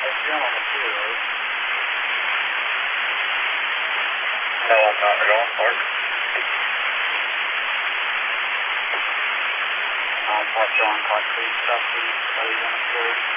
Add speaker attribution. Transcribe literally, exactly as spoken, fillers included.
Speaker 1: gentleman too, right?
Speaker 2: No, I'm not at all, Mark.
Speaker 1: I'll watch on, Clark, please stop, please, are you on the